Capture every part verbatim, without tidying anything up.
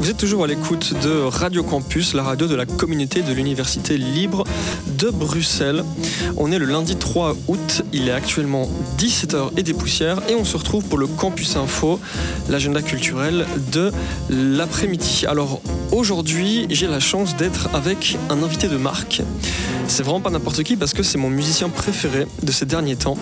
Vous êtes toujours à l'écoute de Radio Campus, la radio de la communauté de l'Université libre de Bruxelles. On est le lundi trois août, il est actuellement dix-sept heures et des poussières et on se retrouve pour le Campus Info, l'agenda culturel de l'après-midi. Alors aujourd'hui, j'ai la chance d'être avec un invité de marque. C'est vraiment pas n'importe qui parce que c'est mon musicien préféré de ces derniers temps.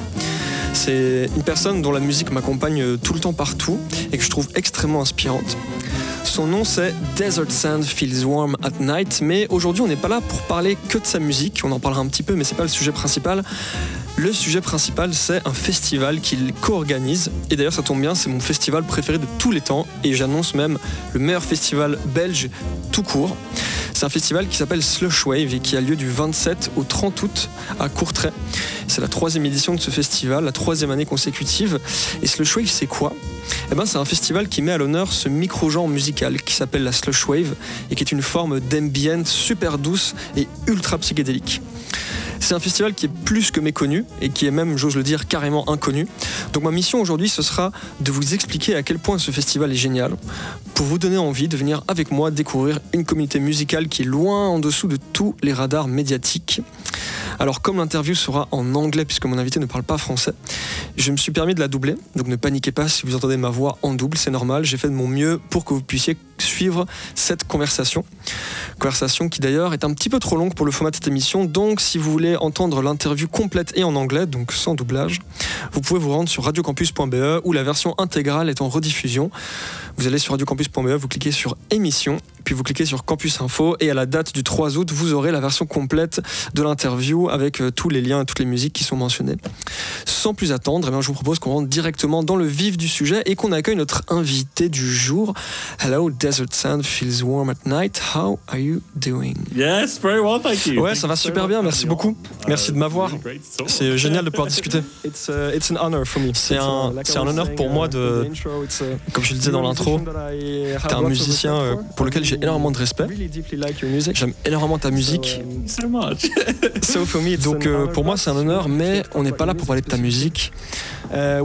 C'est une personne dont la musique m'accompagne tout le temps partout et que je trouve extrêmement inspirante. Son nom c'est Desert Sand Feels Warm at Night, mais aujourd'hui on n'est pas là pour parler que de sa musique, on en parlera un petit peu mais c'est pas le sujet principal. Le sujet principal c'est un festival qu'il co-organise et d'ailleurs ça tombe bien, c'est mon festival préféré de tous les temps et j'annonce même le meilleur festival belge tout court. C'est un festival qui s'appelle Slushwave et qui a lieu du vingt-sept au trente août à Courtrai. C'est la troisième édition de ce festival, la troisième année consécutive. Et Slushwave, c'est quoi ? Eh ben, c'est un festival qui met à l'honneur ce micro-genre musical qui s'appelle la Slushwave et qui est une forme d'ambient super douce et ultra psychédélique. C'est un festival qui est plus que méconnu et qui est même, j'ose le dire, carrément inconnu. Donc ma mission aujourd'hui, ce sera de vous expliquer à quel point ce festival est génial, pour vous donner envie de venir avec moi découvrir une communauté musicale qui est loin en dessous de tous les radars médiatiques. Alors comme l'interview sera en anglais puisque mon invité ne parle pas français, je me suis permis de la doubler, donc ne paniquez pas si vous entendez ma voix en double, c'est normal, j'ai fait de mon mieux pour que vous puissiez suivre cette conversation. Conversation qui d'ailleurs est un petit peu trop longue pour le format de cette émission, donc si vous voulez entendre l'interview complète et en anglais, donc sans doublage, vous pouvez vous rendre sur radiocampus point b e où la version intégrale est en rediffusion. Vous allez sur radiocampus point b e, vous cliquez sur émission, puis vous cliquez sur Campus Info et à la date du trois août, vous aurez la version complète de l'interview avec tous les liens et toutes les musiques qui sont mentionnées. Sans plus attendre, eh bien, je vous propose qu'on rentre directement dans le vif du sujet et qu'on accueille notre invité du jour. Hello, Desert Sand Feels Warm at Night. How are you doing? Yes, very well, thank you. Ouais, ça va super bien, merci beaucoup. Merci de m'avoir. C'est génial de pouvoir discuter. C'est un, c'est un honneur pour moi de, comme je le disais dans l'intro, t'es un musicien pour lequel j'ai énormément de respect. J'aime énormément ta musique. So much. So for me, donc euh, pour moi c'est un honneur, mais on n'est pas là pour parler de ta musique. On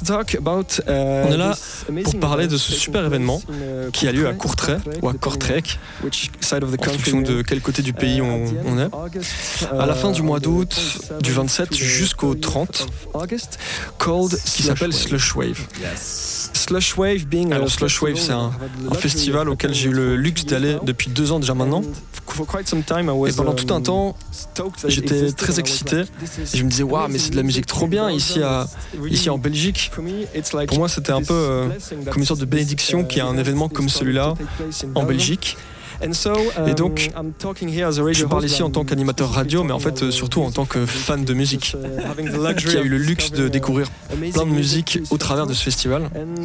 est là pour parler de ce super événement qui a lieu à Courtrai ou à Kortrijk, en fonction de quel côté du pays on, on est. À la fin du mois d'août, du vingt-sept jusqu'au trente, qui s'appelle Slushwave. Slushwave being Alors Slushwave, c'est un, un festival auquel j'ai eu le luxe d'aller depuis deux ans déjà maintenant. Et pendant tout un temps, j'étais très excité. Et je me disais, waouh, mais c'est de la musique trop bien ici, à, ici en Belgique. Pour moi, c'était un peu euh, comme une sorte de bénédiction qu'il y a un événement comme celui-là en Belgique. Et donc, je parle ici en tant qu'animateur radio, mais en fait surtout en tant que fan de musique, qui a eu le luxe de découvrir plein de musique au travers de ce festival.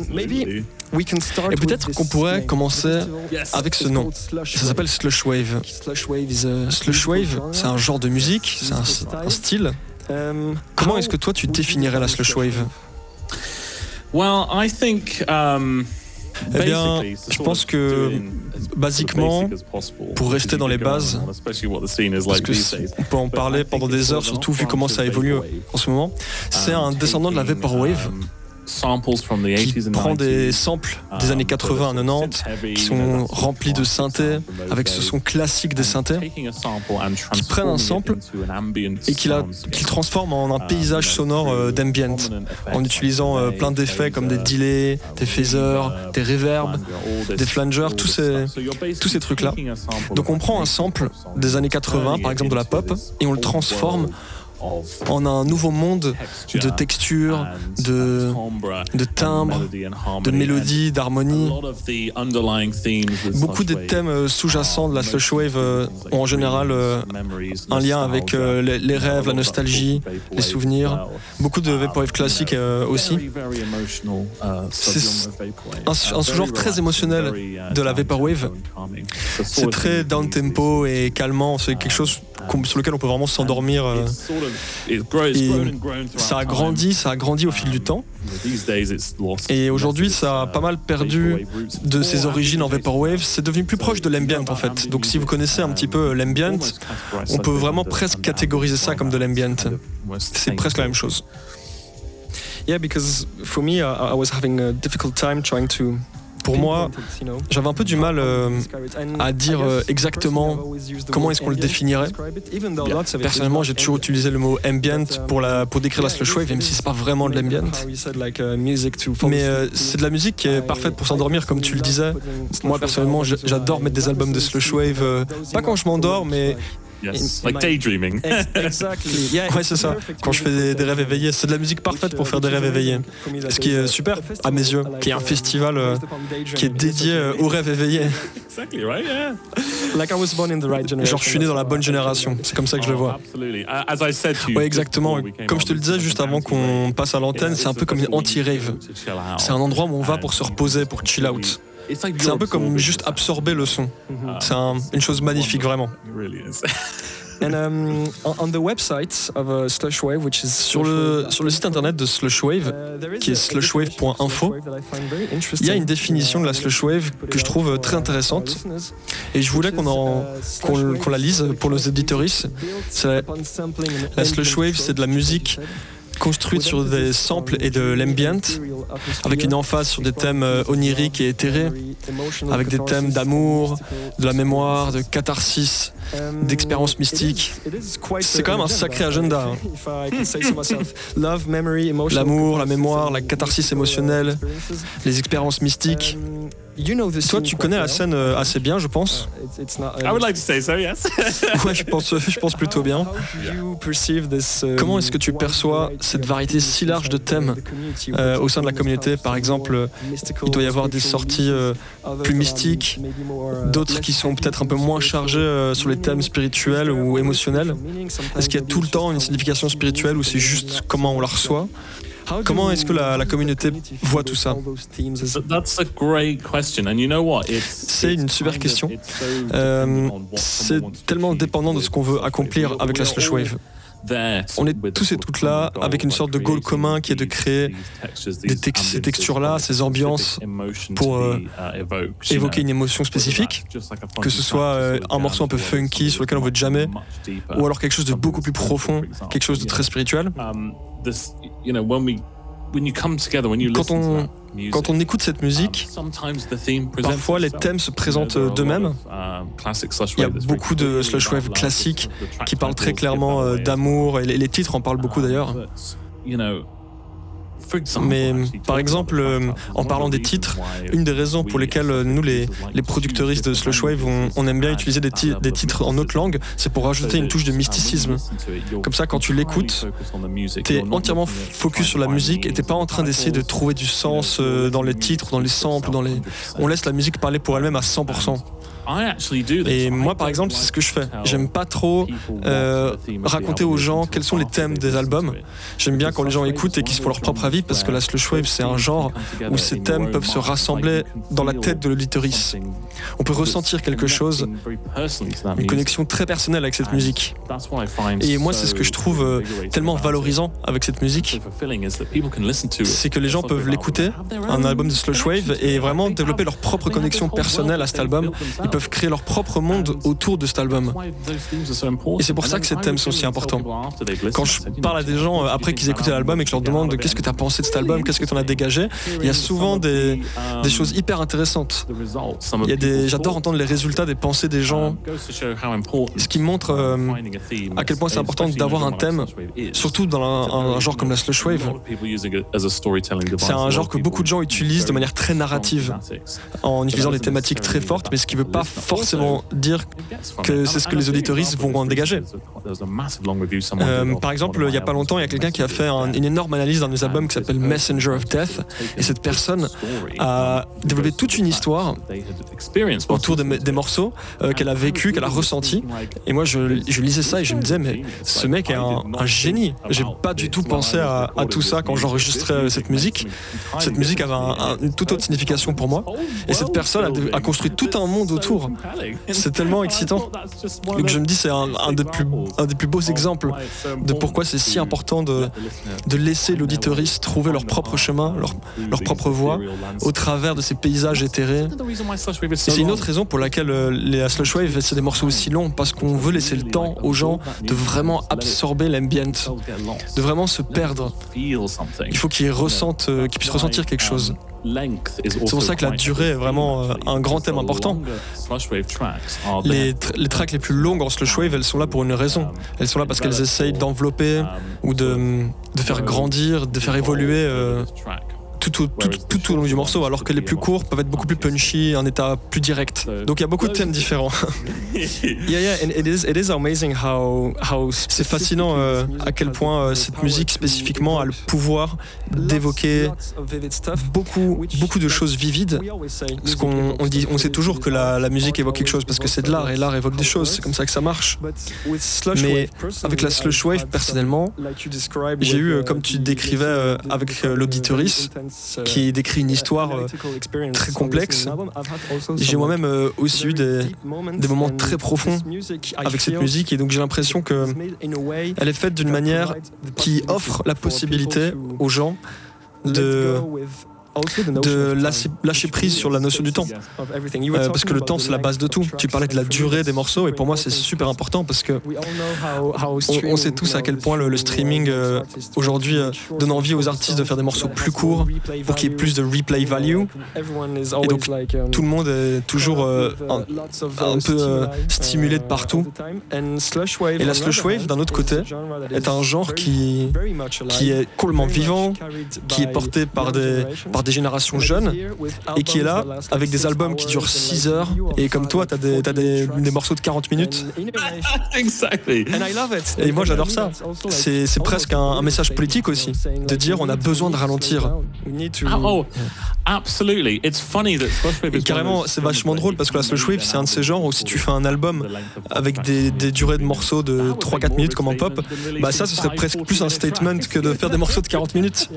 Et peut-être qu'on pourrait commencer avec ce nom. Ça s'appelle Slushwave. Slushwave, c'est un genre de musique, c'est un, un style. Comment est-ce que toi tu définirais la Slushwave? Well, I think um Eh bien, je pense que, basiquement, pour rester dans les bases, parce qu'on peut en parler pendant des heures, surtout vu comment ça évolue en ce moment, c'est un descendant de la Vaporwave qui prend des samples des années quatre-vingts à quatre-vingt-dix qui sont remplis de synthés avec ce son classique des synthés, qui prennent un sample et qui le transforment en un paysage sonore euh, d'ambient en utilisant euh, plein d'effets comme des delays, des phasers, des reverbs, des flangers, tous ces, tous ces trucs là. Donc on prend un sample des années quatre-vingts par exemple de la pop et on le transforme en un nouveau monde de texture, de, de timbre, de mélodie, d'harmonie. Beaucoup des thèmes sous-jacents de la Slushwave ont en général un lien avec les, les rêves, la nostalgie, les souvenirs. Beaucoup de Vaporwave classiques aussi. C'est un, un sous-genre très émotionnel de la Vaporwave. C'est très down-tempo et calmant. C'est quelque chose sur lequel on peut vraiment s'endormir. Et ça a grandi, ça a grandi au fil du temps. Et aujourd'hui, ça a pas mal perdu de ses origines en Vaporwave. C'est devenu plus proche de l'ambient en fait. Donc si vous connaissez un petit peu l'ambient, on peut vraiment presque catégoriser ça comme de l'ambient. C'est presque la même chose. Yeah, because for me, I was having a difficult time trying to pour moi, j'avais un peu du mal euh, à dire euh, exactement comment est-ce qu'on le définirait. Personnellement, j'ai toujours utilisé le mot ambient pour, la, pour décrire la slush wave, même si c'est pas vraiment de l'ambient. Mais euh, c'est de la musique qui est parfaite pour s'endormir, comme tu le disais. Moi, personnellement, j'adore mettre des albums de slush wave, euh, pas quand je m'endors, mais... Yes, like daydreaming. Exactly. Yeah, ouais, c'est ça. Quand je fais des, des rêves éveillés, c'est de la musique parfaite pour faire des rêves éveillés. Ce qui est super, à mes yeux, qui est un festival euh, qui est dédié euh, aux rêves éveillés. Exactly right, yeah. Like I was born in the right generation. Genre, je suis né dans la bonne génération. C'est comme ça que je le vois. Absolutely. As I said to you. Ouais, exactement. Comme je te le disais juste avant qu'on passe à l'antenne, c'est un peu comme une anti-rave. C'est un endroit où on va pour se reposer, pour chill out. C'est un peu comme juste absorber le son. C'est un, une chose magnifique, vraiment. And um, on the website of uh, Slushwave, which is sur le sur le site internet de Slushwave, qui est slushwave point info, il y a une définition de la slushwave que je trouve très intéressante, et je voulais qu'on en qu'on, qu'on la lise pour nos éditoristes. La, la slushwave, c'est de la musique construite sur des samples et de l'ambient, avec une emphase sur des thèmes oniriques et éthérés, avec des thèmes d'amour, de la mémoire, de catharsis, d'expérience mystique. C'est quand même un sacré agenda. Hein. L'amour, la mémoire, la catharsis émotionnelle, les expériences mystiques. Toi, tu connais la scène assez bien, je pense. I would like to say so, yes. Ouais, je pense, je pense plutôt bien. Comment est-ce que tu perçois cette variété si large de thèmes euh, au sein de la communauté? Par exemple, il doit y avoir des sorties euh, plus mystiques, d'autres qui sont peut-être un peu moins chargées euh, sur les thèmes spirituels ou émotionnels. Est-ce qu'il y a tout le temps une signification spirituelle ou c'est juste comment on la reçoit? Comment est-ce que la, la communauté voit tout ça? C'est une super question. Euh, c'est tellement dépendant de ce qu'on veut accomplir avec la slush wave. On est tous et toutes là avec une sorte de goal commun qui est de créer des tex- ces textures-là, ces ambiances pour euh, évoquer une émotion spécifique, que ce soit euh, un morceau un peu funky sur lequel on veut jammer, ou alors quelque chose de beaucoup plus profond, quelque chose de très spirituel. Quand on, quand on écoute cette musique, parfois les thèmes se présentent d'eux-mêmes. Il y a beaucoup de slush wave classiques qui parlent très clairement euh, d'amour, et les, les titres en parlent beaucoup d'ailleurs. Mais par exemple, euh, en parlant des titres, une des raisons pour lesquelles euh, nous, les, les producteuristes de Slushwave, on, on aime bien utiliser des, ti- des titres en autre langue, c'est pour rajouter une touche de mysticisme. Comme ça, quand tu l'écoutes, t'es entièrement focus sur la musique et t'es pas en train d'essayer de trouver du sens euh, dans les titres, dans les samples, dans les... On laisse la musique parler pour elle-même à cent pour cent. Et moi, par exemple, c'est ce que je fais. J'aime pas trop euh, raconter aux gens quels sont les thèmes des albums. J'aime bien quand les gens écoutent et qu'ils se font leur propre avis, parce que la slush wave, c'est un genre où ces thèmes peuvent se rassembler dans la tête de l'auditorice. On peut ressentir quelque chose, une connexion très personnelle avec cette musique. Et moi, c'est ce que je trouve euh, tellement valorisant avec cette musique, c'est que les gens peuvent l'écouter, un album de slush wave, et vraiment développer leur propre connexion personnelle à cet album. Ils peuvent créer leur propre monde autour de cet album. Et c'est pour ça que ces thèmes sont si importants. Quand je parle à des gens après qu'ils écoutent l'album et que je leur demande qu'est-ce que tu as pensé de cet album, qu'est-ce que tu en as dégagé, il y a souvent des, des choses hyper intéressantes. Il y a des, j'adore entendre les résultats des pensées des gens, ce qui montre euh, à quel point c'est important d'avoir un thème, surtout dans un, un genre comme la slush wave. C'est un genre que beaucoup de gens utilisent de manière très narrative, en utilisant des thématiques très fortes, mais ce qui ne veut pas forcément dire que c'est ce que les auditoristes vont en dégager. Euh, par exemple, il n'y a pas longtemps, il y a quelqu'un qui a fait un, une énorme analyse d'un de mes albums qui s'appelle Messenger of Death, et cette personne a développé toute une histoire autour des, des morceaux euh, qu'elle a vécu, qu'elle a ressenti. Et moi, je, je lisais ça et je me disais, mais ce mec est un, un génie. J'ai pas du tout pensé à, à tout ça quand j'enregistrais cette musique. Cette musique avait un, un, une toute autre signification pour moi. Et cette personne a, a construit tout un monde autour. C'est tellement excitant. Donc je me dis, c'est un, un, des plus, un des plus beaux exemples de pourquoi c'est si important de, de laisser l'auditoriste trouver leur propre chemin, leur, leur propre voie au travers de ces paysages éthérés. Et c'est une autre raison pour laquelle les slush wave, c'est des morceaux aussi longs, parce qu'on veut laisser le temps aux gens de vraiment absorber l'ambient, de vraiment se perdre. Il faut qu'ils ressentent, qu'ils puissent ressentir quelque chose. C'est pour ça que la durée est vraiment euh, un grand thème important. Les, tr- les tracks les plus longues en slush wave, elles sont là pour une raison. Elles sont là parce qu'elles essayent d'envelopper ou de, de faire grandir, de faire évoluer euh, tout, tout, tout, tout, tout au long du morceau, alors que les plus courts peuvent être beaucoup plus punchy, un état plus direct. Donc il y a beaucoup de thèmes différents. Yeah, yeah, and it is, it is amazing how, how c'est fascinant euh, à quel point euh, cette musique spécifiquement a le pouvoir d'évoquer beaucoup, beaucoup de choses vivides. Parce qu'on on dit, on sait toujours que la, la musique évoque quelque chose parce que c'est de l'art et l'art évoque des choses. C'est comme ça que ça marche. Mais avec la slush wave, personnellement, j'ai eu, comme tu décrivais euh, avec euh, l'auditorice, qui décrit une histoire euh, très complexe. J'ai moi-même euh, aussi eu des, des moments très profonds avec cette musique et donc j'ai l'impression qu'elle est faite d'une manière qui offre la possibilité aux gens de de lâcher, lâcher prise sur la notion du temps. Euh, parce que le temps, c'est la base de tout. Tu parlais de la durée des morceaux, et pour moi, c'est super important parce que on, on sait tous à quel point le, le streaming euh, aujourd'hui euh, donne envie aux artistes de faire des morceaux plus courts pour qu'il y ait plus de replay value. Et donc, tout le monde est toujours euh, un, un peu euh, stimulé de partout. Et la slush wave, d'un autre côté, est un genre qui, qui est complètement vivant, qui est porté par des, par des générations jeunes et qui est là avec des albums qui durent six heures et comme toi t'as des, t'as des, des morceaux de quarante minutes. Exactly. Et moi j'adore ça. C'est, c'est presque un, un message politique aussi, de dire on a besoin de ralentir. Oh, absolutely. It's funny that slush wave is. Et carrément, c'est vachement drôle parce que la slush wave c'est un de ces genres où si tu fais un album avec des, des durées de morceaux de trois quatre minutes comme en pop, bah ça ce serait presque plus un statement que de faire des morceaux de quarante minutes.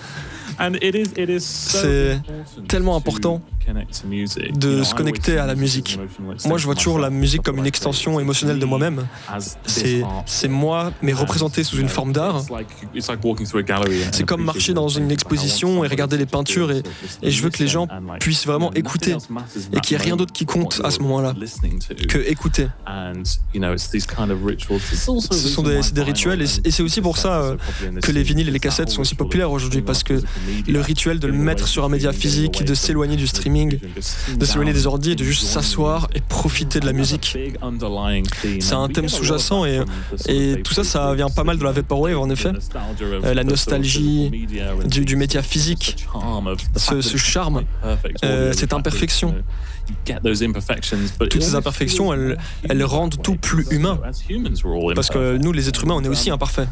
C'est tellement important de se connecter à la musique. Moi, je vois toujours la musique comme une extension émotionnelle de moi-même. C'est, c'est moi, mais représenté sous une forme d'art. C'est comme marcher dans une exposition et regarder les peintures et, et je veux que les gens puissent vraiment écouter et qu'il n'y ait rien d'autre qui compte à ce moment-là que écouter. Ce sont des, c'est des rituels et, et c'est aussi pour ça euh, que les vinyles et les cassettes sont aussi populaires aujourd'hui parce que le rituel de le mettre sur un média physique, de s'éloigner du streaming, de s'éloigner des ordi et de juste s'asseoir et profiter de la musique. C'est un thème sous-jacent et, et tout ça, ça vient pas mal de la Vaporwave en effet. Euh, la nostalgie du, du média physique, ce, ce charme, euh, cette imperfection. Toutes ces imperfections, elles, elles rendent tout plus humain. Parce que nous, les êtres humains, on est aussi imparfaits.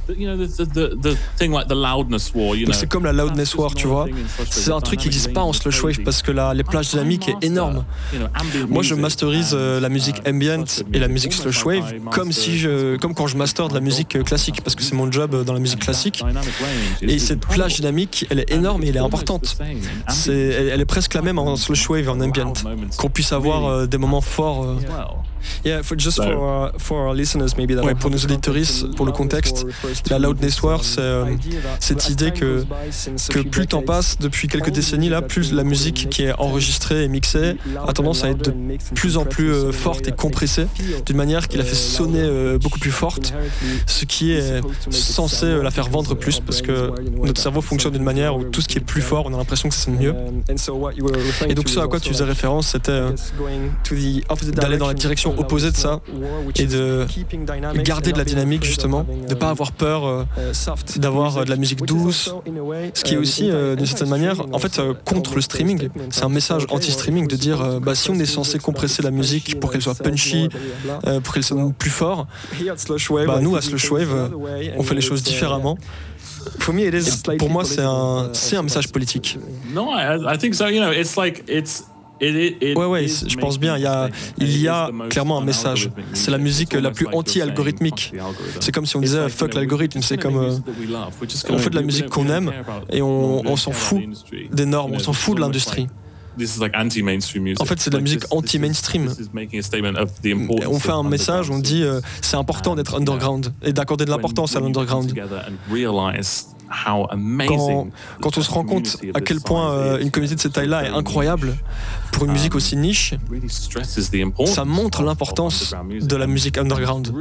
Donc c'est comme la loudness war, tu vois. C'est un truc qui n'existe pas en slush wave parce que la, les plages dynamiques est énorme. Moi, je masterise euh, la musique ambient et la musique slush wave comme si je, comme quand je master de la musique classique parce que c'est mon job dans la musique classique. Et cette plage dynamique, elle est énorme et elle est importante. C'est, elle, elle est presque la même en slush wave et en ambient. Qu'on puisse avoir euh, des moments forts. Euh. Yeah, for, just for, uh, for our listeners, maybe that ouais, pour nos auditoristes, pour le contexte, la loudness war, c'est euh, cette idée que, que plus le temps passe, depuis quelques décennies là, plus la musique qui est enregistrée et mixée a tendance à être de plus en plus euh, forte et compressée, d'une manière qui la fait sonner euh, beaucoup plus forte, ce qui est censé euh, la faire vendre plus, parce que notre cerveau fonctionne d'une manière où tout ce qui est plus fort, on a l'impression que ça sonne mieux. Et donc ce à quoi tu faisais référence, c'était euh, d'aller dans la direction opposée de ça et de garder de la dynamique justement, de pas avoir peur euh, d'avoir euh, de la musique douce, ce qui est aussi euh, d'une certaine manière en fait euh, contre le streaming. C'est un message anti-streaming de dire euh, bah, si on est censé compresser la musique pour qu'elle soit punchy, euh, pour qu'elle sonne plus fort, bah, nous à Slush Wave euh, on fait les choses différemment. Et pour moi c'est un, c'est un message politique. No, I, I think so. You know, it's like it's Ouais, ouais, je pense bien. Il y a, il y a clairement un message. C'est la musique la plus anti-algorithmique. C'est comme si on disait fuck l'algorithme. C'est comme euh, on fait de la musique qu'on aime et on, on s'en fout des normes, on s'en fout de l'industrie. En fait, c'est de la musique anti-mainstream. On fait un message, on dit euh, c'est important d'être underground et d'accorder de l'importance à l'underground. how amazing. Quand, quand on se rend compte à quel point euh, une communauté de cette taille-là est incroyable pour une musique aussi niche, ça montre l'importance de la musique underground.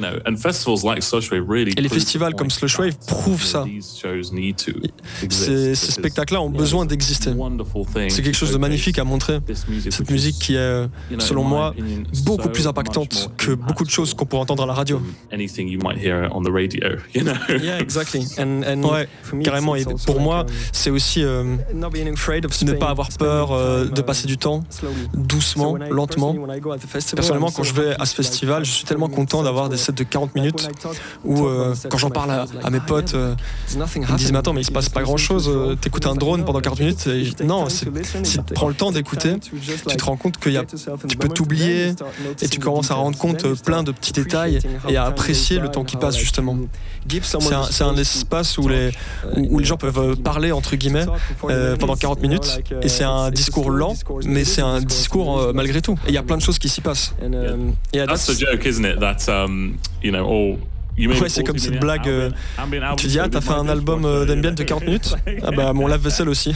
Et les festivals comme Slushwave prouvent ça. Ces, ces spectacles-là ont besoin d'exister. C'est quelque chose de magnifique à montrer. Cette musique qui est, selon moi, beaucoup plus impactante que beaucoup de choses qu'on pourrait entendre à la radio. Yeah, exactly. And, and ouais, carrément. Et pour moi, c'est aussi euh, ne pas avoir peur euh, de passer du temps doucement, lentement. Personnellement, quand je vais à ce festival, je suis tellement content d'avoir des sets de quarante minutes où, euh, quand j'en parle à, à mes potes, euh, ils me disent mais attends, mais il se passe pas grand-chose, euh, t'écoutes un drone pendant quarante minutes. Et je, non, si tu prends le temps d'écouter, tu te rends compte que y a, tu peux t'oublier et tu commences à rendre compte euh, plein de petits détails et à apprécier le temps qui passe justement. C'est un, c'est un espace où les, où, où les gens peuvent parler entre guillemets euh, pendant quarante minutes et c'est un discours lent mais c'est un discours euh, malgré tout et il y a plein de choses qui s'y passent. Yeah. That's the joke, isn't it? That um, you know, all Ouais, c'est comme cette blague. Euh, tu dis, ah, t'as fait un album euh, d'ambient de quarante minutes? Ah, bah, mon lave-vaisselle aussi.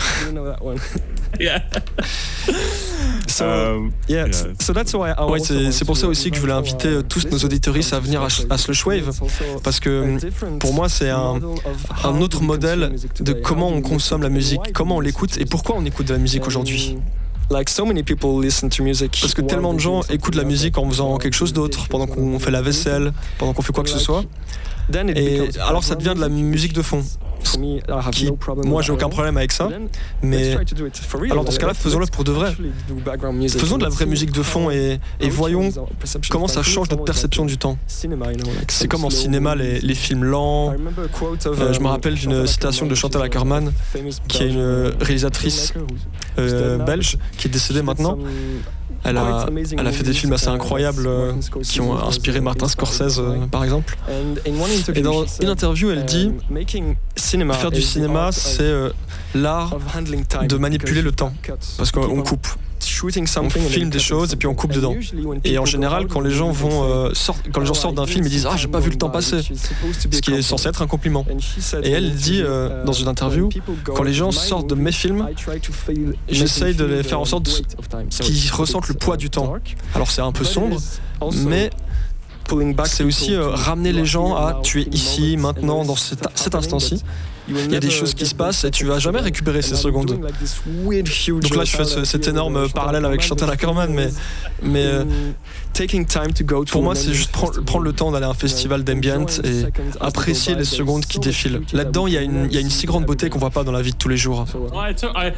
So, yeah, so that's why I ouais, c'est, c'est pour ça aussi que je voulais inviter euh, tous nos auditoristes à venir à, à Slushwave. Parce que pour moi, c'est un, un autre modèle de comment on consomme la musique, comment on l'écoute et pourquoi on écoute de la musique aujourd'hui. Like so many people listen to music. Parce que tellement de gens écoutent la musique en faisant quelque chose d'autre, pendant qu'on fait la vaisselle, pendant qu'on fait quoi que ce soit. Et alors ça devient de la musique de fond. Qui, moi j'ai aucun problème avec ça, mais alors dans ce cas-là faisons-le pour de vrai. Faisons de la vraie musique de fond et, et voyons comment ça change notre perception du temps. C'est comme en cinéma les, les films lents. Euh, je me rappelle d'une citation de Chantal Akerman, qui est une réalisatrice euh, belge qui est décédée maintenant. Elle a, elle a fait des films assez incroyables euh, qui ont inspiré Martin Scorsese, euh, par exemple. Et dans une interview, elle dit faire du cinéma, c'est euh, l'art de manipuler le temps, parce qu'on coupe. On filme des choses et puis on coupe dedans. Et en général, quand les gens vont euh, sortent, quand les gens sortent d'un film, ils disent ah j'ai pas vu le temps passer, ce qui est censé être un compliment. Et elle dit euh, dans une interview, quand les gens sortent de mes films, j'essaye de les faire en sorte qu'ils ressentent le poids du temps. Alors c'est un peu sombre, mais c'est aussi euh, ramener les gens à tu es ici, maintenant, dans cet, cet instant-ci. Il y a des choses qui se passent et tu vas jamais récupérer ces secondes. Donc là, je fais ce, cet énorme parallèle avec Chantal Akerman, mais, mais euh, pour moi, c'est juste prendre, prendre le temps d'aller à un festival d'ambient et apprécier les secondes qui défilent. Là-dedans, il y a une, il y a une si grande beauté qu'on voit pas dans la vie de tous les jours. Moi,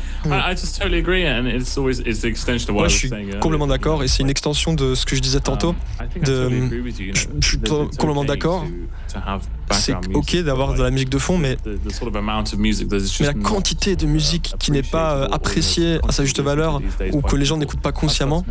je suis complètement d'accord et c'est une extension de ce que je disais tantôt. De, je, je suis complètement d'accord. C'est ok d'avoir de la musique de fond, mais, mais la quantité de musique qui n'est pas euh, appréciée à sa juste valeur ou que les gens n'écoutent pas consciemment,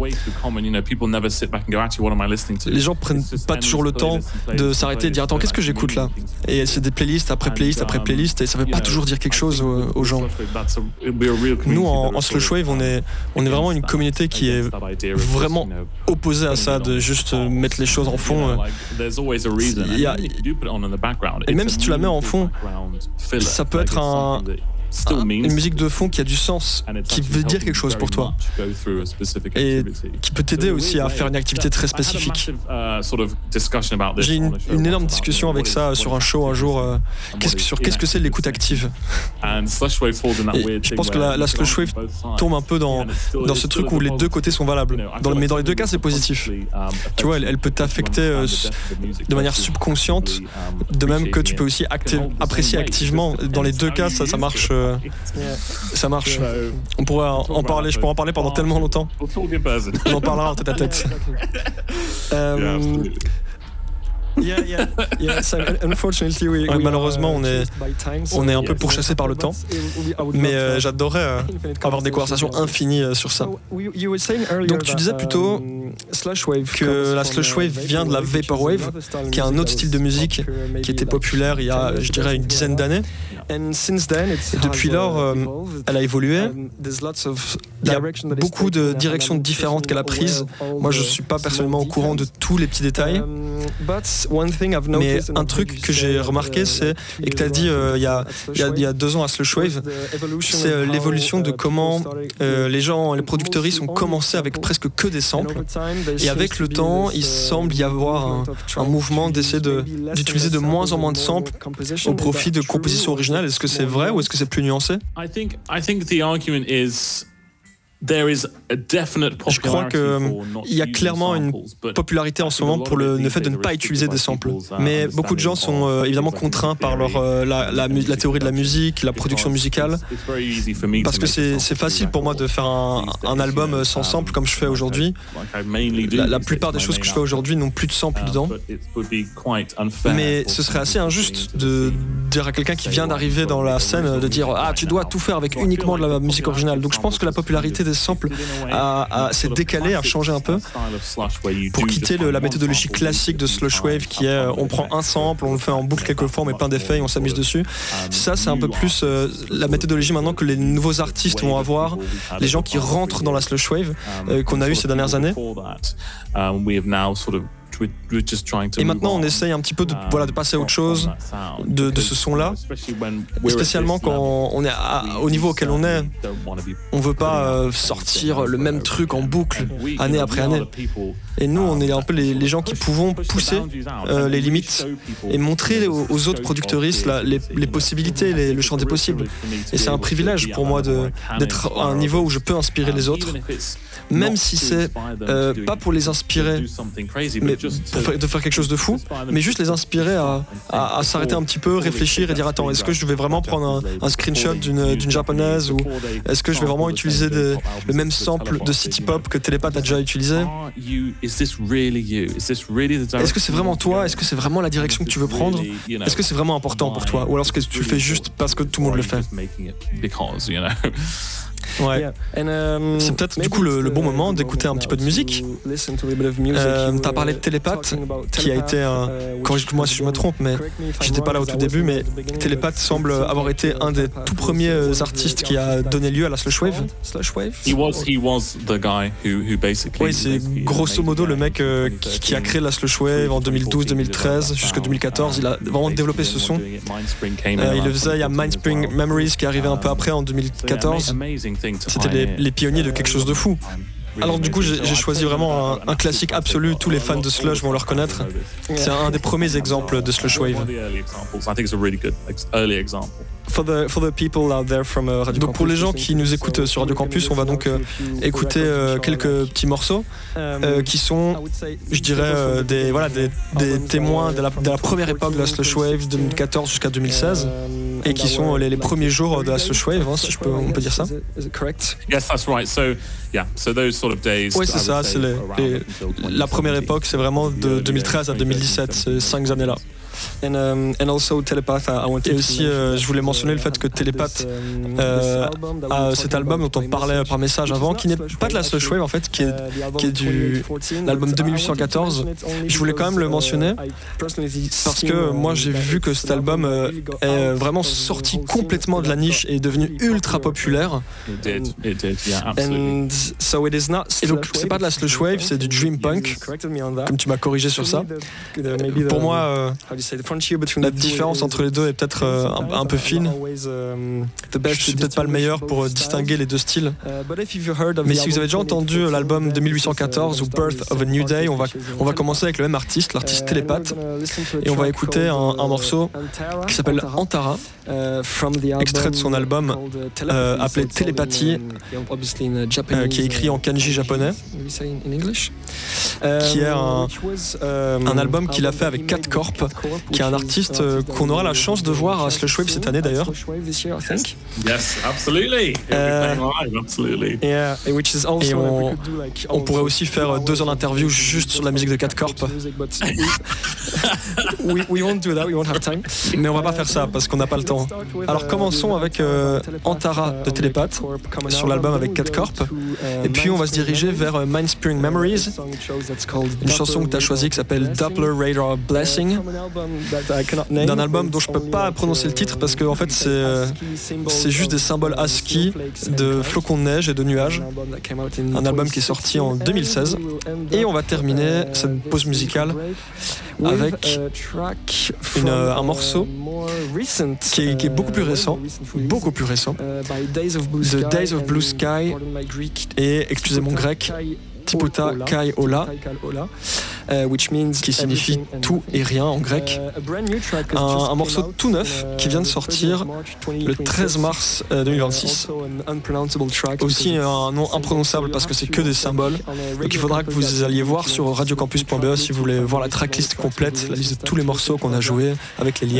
les gens prennent pas toujours le temps de s'arrêter et de dire attends, qu'est-ce que j'écoute là? Et c'est des playlists après playlists après playlists et ça veut pas toujours dire quelque chose aux, aux gens. Nous en, en Slushwave, on est, on est vraiment une communauté qui est vraiment opposée à ça, de juste mettre les choses en fond. Il y a, et même si tu la mets en fond, ça peut être un, un, une musique de fond qui a du sens, qui veut dire quelque chose pour toi et qui peut t'aider aussi à faire une activité très spécifique. J'ai une, une énorme discussion avec ça sur un show un jour, euh, qu'est-ce que, sur qu'est-ce que c'est l'écoute active. Et je pense que la, la Slushwave tombe un peu dans, dans ce truc où les deux côtés sont valables. Dans le, mais dans les deux cas, c'est positif. Tu vois, elle, elle peut t'affecter euh, de manière subconsciente, de même que tu peux aussi acti- apprécier activement. Dans les deux cas, ça, ça marche. Euh, ça marche. On pourrait en, en parler. Je pourrais en parler pendant tellement longtemps. On en parlera en tête à tête. Um, Yeah, yeah, yeah. So, unfortunately, we, we malheureusement, on est, on est un peu pourchassé par le temps, mais euh, j'adorerais euh, avoir des conversations infinies euh, sur ça. Donc, tu disais plutôt que la Slushwave vient de la Vaporwave, qui est un autre style de musique qui était populaire il y a, je dirais, une dizaine d'années. Et depuis lors, euh, elle a évolué. Il y a beaucoup de directions différentes qu'elle a prises. Moi, je ne suis pas personnellement au courant de tous les petits détails. Mais un truc que j'ai remarqué, c'est, et que tu as dit euh, il y, a, y, a, y a deux ans à Slush Wave, c'est euh, l'évolution de comment euh, les gens, les producteuristes ont commencé avec presque que des samples. Et avec le temps, il semble y avoir un, un mouvement d'essayer de, d'utiliser de moins en moins de samples au profit de compositions originales. Est-ce que c'est vrai ou est-ce que c'est plus nuancé? I think, I think the argument is there is a definite Je crois qu'il y a clairement une popularité en ce moment pour le, le fait de ne pas utiliser des samples. Mais beaucoup de gens sont euh, évidemment contraints par leur, euh, la, la, la théorie de la musique, la production musicale. Parce que c'est, c'est facile pour moi de faire un, un album sans sample comme je fais aujourd'hui. La, la plupart des choses que je fais aujourd'hui n'ont plus de sample dedans. Mais ce serait assez injuste de dire à quelqu'un qui vient d'arriver dans la scène de dire « Ah, tu dois tout faire avec uniquement de la musique originale ». Donc je pense que la popularité des samples a, a, s'est décalée, a changé un peu pour quitter le, la méthodologie classique de Slush Wave qui est euh, on prend un sample, on le fait en boucle quelques fois, on met plein d'effets et on s'amuse dessus. Ça c'est un peu plus euh, la méthodologie maintenant que les nouveaux artistes vont avoir, les gens qui rentrent dans la Slush Wave euh, qu'on a eu ces dernières années. Et maintenant, on essaye un petit peu de, voilà, de passer à autre chose de, de ce son-là. Et spécialement quand on est à, au niveau auquel on est, on veut pas euh, sortir le même truc en boucle année après année. Et nous, on est un peu les, les gens qui pouvons pousser euh, les limites et montrer aux, aux autres producteuristes la, les, les possibilités, les, le champ des possibles. Et c'est un privilège pour moi de, d'être à un niveau où je peux inspirer les autres, même si c'est euh, pas pour les inspirer, mais pour faire, de faire quelque chose de fou, mais juste les inspirer à, à, à s'arrêter un petit peu, réfléchir et dire attends, est-ce que je vais vraiment prendre un, un screenshot d'une, d'une japonaise ou est-ce que je vais vraiment utiliser des, le même sample de City Pop que Telepath a déjà utilisé? Est-ce que c'est vraiment toi? Est-ce que c'est vraiment la direction que tu veux prendre? Est-ce que c'est vraiment important pour toi? Ou alors est-ce que tu le fais juste parce que tout le monde le fait? Ouais. C'est peut-être du coup le, le bon moment d'écouter un petit peu de musique. Euh, T'as parlé de Telepath, qui a été un. Corrige-moi si je me trompe, mais j'étais pas là au tout début. Mais Telepath semble avoir été un des tout premiers artistes qui a donné lieu à la Slush Wave. Slush Wave. He was, he was the guy who, who basically. Oui, c'est grosso modo le mec euh, qui, qui a créé la Slush Wave en deux mille douze deux mille treize jusqu'à deux mille quatorze. Il a vraiment développé ce son. Euh, il le faisait. Il y a Mindspring Memories qui est arrivé un peu après en deux mille quatorze. C'était les, les pionniers de quelque chose de fou. Alors du coup j'ai, j'ai choisi vraiment un, un classique absolu, tous les fans de Slush vont le reconnaître. C'est un des premiers exemples de Slush Wave. For the, for the people out there from, uh, Radio donc pour les gens qui nous écoutent sur Radio Campus, on va donc euh, écouter euh, quelques petits morceaux euh, qui sont, je dirais, euh, des, voilà, des, des témoins de la, de la première époque de la Slush Wave, deux mille quatorze jusqu'à deux mille seize, et qui sont les, les premiers jours de la Slush Wave, hein, si je peux, on peut dire ça. Yes, that's right. So, yeah, so those sort of days. Oui, c'est ça. C'est les, les, la première époque, c'est vraiment de deux mille treize à deux mille dix-sept, ces cinq années-là. And, um, and also Telepath, I wanted et aussi, euh, je voulais mentionner le fait que Telepath euh, a cet album dont on parlait par message avant, qui n'est pas de la Slush Wave en fait, qui est, qui est du l'album deux mille huit cent quatorze. Je voulais quand même le mentionner parce que moi j'ai vu que cet album euh, est vraiment sorti complètement de la niche et est devenu ultra populaire. And so it is not. Et donc c'est pas de la Slush Wave, c'est du Dream Punk, comme tu m'as corrigé sur ça. Pour moi, euh, la différence entre les deux est peut-être euh, un, un peu fine. Je suis peut-être pas le meilleur pour distinguer les deux styles. Mais si vous avez déjà entendu l'album deux mille huit cent quatorze ou Birth of a New Day, on va, on va commencer avec le même artiste, l'artiste Telepath, et on va écouter un, un morceau qui s'appelle Antara, extrait de son album euh, appelé Télépathie, euh, qui est écrit en kanji japonais, qui est un, un album qu'il a fait avec Cat Corp, qui est un artiste euh, qu'on aura la chance de voir à Slush Wave cette année d'ailleurs. Yes, absolutely. Euh, yeah, et on, on pourrait aussi faire deux heures d'interview juste sur la musique de Cat Corp. we, we won't do that, we won't have time. Mais on va pas faire ça parce qu'on n'a pas le temps. Alors commençons avec euh, Antara de Telepath sur l'album avec Cat Corp, et puis on va se diriger vers Mindspring Memories, une chanson que tu as choisie qui s'appelle Doppler Radar Blessing, d'un album dont je peux pas prononcer le titre parce que en fait c'est, c'est juste des symboles ASCII de flocons de neige et de nuages. Un album qui est sorti en deux mille seize. Et on va terminer cette pause musicale avec une, un morceau qui est, qui est beaucoup plus récent, beaucoup plus récent, de Days of Blue Sky et, excusez mon grec, Tipota Kai Ola, qui signifie tout et rien en grec. Un, un morceau tout neuf qui vient de sortir le treize mars deux mille vingt-six. Aussi un nom imprononçable parce que c'est que des symboles. Donc il faudra que vous alliez voir sur radiocampus point b e si vous voulez voir la tracklist complète, la liste de tous les morceaux qu'on a joués avec les liens.